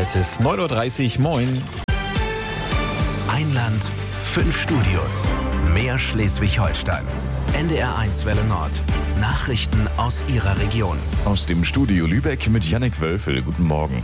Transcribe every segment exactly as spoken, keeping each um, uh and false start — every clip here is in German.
Es ist neun Uhr dreißig, moin. Ein Land, fünf Studios, mehr Schleswig-Holstein. N D R eins Welle Nord. Nachrichten aus Ihrer Region. Aus dem Studio Lübeck mit Jannik Wölfel. Guten Morgen.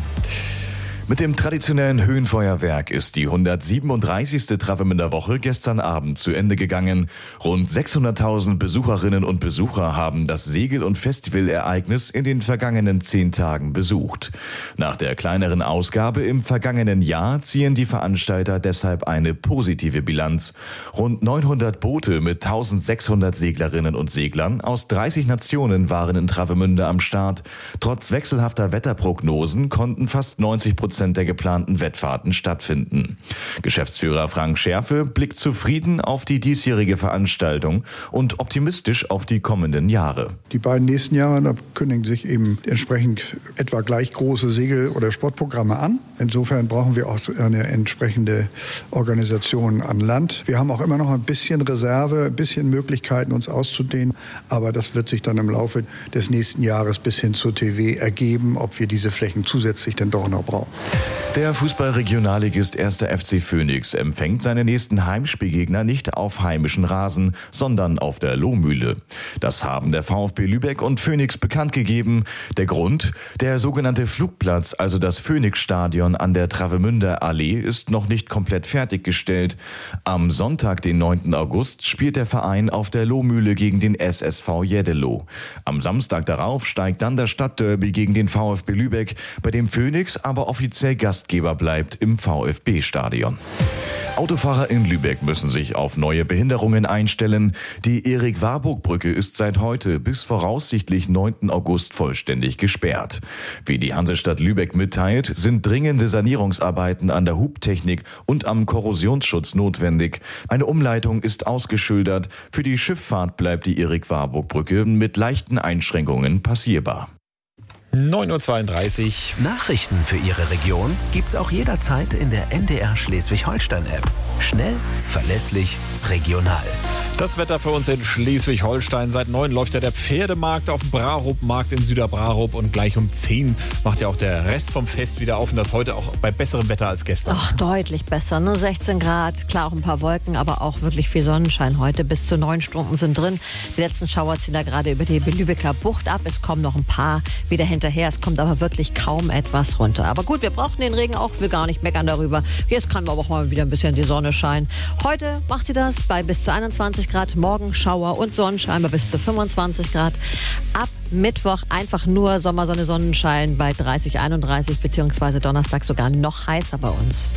Mit dem traditionellen Höhenfeuerwerk ist die hundertsiebenunddreißigste Travemünder-Woche gestern Abend zu Ende gegangen. Rund sechshunderttausend Besucherinnen und Besucher haben das Segel- und Festivalereignis in den vergangenen zehn Tagen besucht. Nach der kleineren Ausgabe im vergangenen Jahr ziehen die Veranstalter deshalb eine positive Bilanz. Rund neunhundert Boote mit eintausendsechshundert Seglerinnen und Seglern aus dreißig Nationen waren in Travemünde am Start. Trotz wechselhafter Wetterprognosen konnten fast neunzig Prozent der geplanten Wettfahrten stattfinden. Geschäftsführer Frank Scherfe blickt zufrieden auf die diesjährige Veranstaltung und optimistisch auf die kommenden Jahre. Die beiden nächsten Jahre, da kündigen sich eben entsprechend etwa gleich große Segel- oder Sportprogramme an. Insofern brauchen wir auch eine entsprechende Organisation an Land. Wir haben auch immer noch ein bisschen Reserve, ein bisschen Möglichkeiten, uns auszudehnen. Aber das wird sich dann im Laufe des nächsten Jahres bis hin zur T V ergeben, ob wir diese Flächen zusätzlich denn doch noch brauchen. Der Fußball-Regionalligist erster F C Phönix empfängt seine nächsten Heimspielgegner nicht auf heimischen Rasen, sondern auf der Lohmühle. Das haben der VfB Lübeck und Phönix bekannt gegeben. Der Grund? Der sogenannte Flugplatz, also das Phönix-Stadion an der Travemünder Allee, ist noch nicht komplett fertiggestellt. Am Sonntag, den neunten August, spielt der Verein auf der Lohmühle gegen den S S V Jeddeloh. Am Samstag darauf steigt dann das Stadtderby gegen den VfB Lübeck, bei dem Phönix aber offiziell Gastgeber bleibt im VfB-Stadion. Autofahrer in Lübeck müssen sich auf neue Behinderungen einstellen. Die Erik-Warburg-Brücke ist seit heute bis voraussichtlich neunten August vollständig gesperrt. Wie die Hansestadt Lübeck mitteilt, sind dringende Sanierungsarbeiten an der Hubtechnik und am Korrosionsschutz notwendig. Eine Umleitung ist ausgeschildert. Für die Schifffahrt bleibt die Erik-Warburg-Brücke mit leichten Einschränkungen passierbar. neun Uhr zweiunddreißig. Nachrichten für Ihre Region gibt's auch jederzeit in der N D R Schleswig-Holstein-App. Schnell, verlässlich, regional. Das Wetter für uns in Schleswig-Holstein. Seit neun läuft ja der Pferdemarkt auf dem Brarup-Markt in Süderbrarup und gleich um zehn macht ja auch der Rest vom Fest wieder auf und das heute auch bei besserem Wetter als gestern. Ach, deutlich besser, ne? sechzehn Grad, klar auch ein paar Wolken, aber auch wirklich viel Sonnenschein heute. Bis zu neun Stunden sind drin. Die letzten Schauer ziehen da gerade über die Lübecker Bucht ab. Es kommen noch ein paar wieder hinterher. Es kommt aber wirklich kaum etwas runter. Aber gut, wir brauchen den Regen auch, will gar nicht meckern darüber. Jetzt kann aber auch mal wieder ein bisschen die Sonne scheinen. Heute macht sie das bei bis zu einundzwanzig Grad, morgen Schauer und Sonnenschein bei bis zu fünfundzwanzig Grad. Ab Mittwoch einfach nur Sommersonne, Sonnenschein bei dreißig, einunddreißig, beziehungsweise Donnerstag sogar noch heißer bei uns.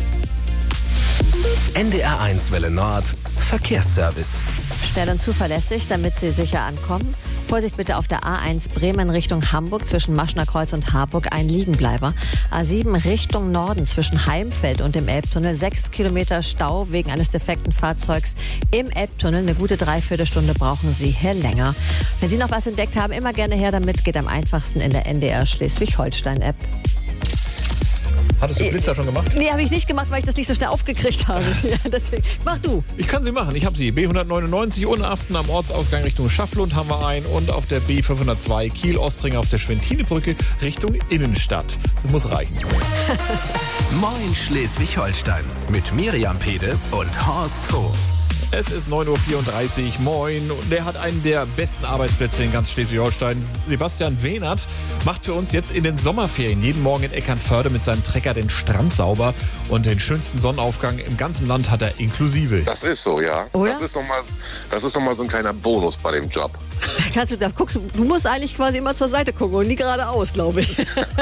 N D R eins Welle Nord, Verkehrsservice. Schnell und zuverlässig, damit Sie sicher ankommen. Vorsicht bitte auf der A eins Bremen Richtung Hamburg zwischen Maschnerkreuz und Harburg, ein Liegenbleiber. A sieben Richtung Norden zwischen Heimfeld und dem Elbtunnel, sechs Kilometer Stau wegen eines defekten Fahrzeugs im Elbtunnel. Eine gute Dreiviertelstunde brauchen Sie hier länger. Wenn Sie noch was entdeckt haben, immer gerne her damit. Geht am einfachsten in der N D R Schleswig-Holstein-App. Hattest du Blitzer schon gemacht? Nee, habe ich nicht gemacht, weil ich das nicht so schnell aufgekriegt habe. Ja, deswegen. Mach du. Ich kann sie machen. Ich habe sie. B hundertneunundneunzig Unaften am Ortsausgang Richtung Schafflund haben wir einen und auf der B fünfhundertzwei Kiel-Ostring auf der Schwentinebrücke Richtung Innenstadt. Das muss reichen. Moin Schleswig-Holstein mit Miriam Pede und Horst Hof. Es ist neun Uhr vierunddreißig, moin. Und der hat einen der besten Arbeitsplätze in ganz Schleswig-Holstein. Sebastian Wehnert macht für uns jetzt in den Sommerferien jeden Morgen in Eckernförde mit seinem Trecker den Strand sauber. Und den schönsten Sonnenaufgang im ganzen Land hat er inklusive. Das ist so, ja. Oder? Das ist nochmal das ist noch mal so ein kleiner Bonus bei dem Job. Da kannst du, da guckst du, du musst eigentlich quasi immer zur Seite gucken und nie geradeaus, glaube ich.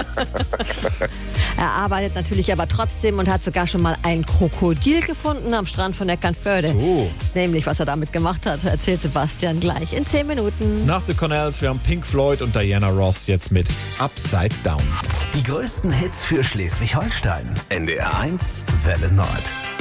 Er arbeitet natürlich aber trotzdem und hat sogar schon mal ein Krokodil gefunden am Strand von Eckernförde. So. Nämlich, was er damit gemacht hat, erzählt Sebastian gleich in zehn Minuten. Nach The Cornells, wir haben Pink Floyd und Diana Ross jetzt mit Upside Down. Die größten Hits für Schleswig-Holstein. N D R eins Welle Nord.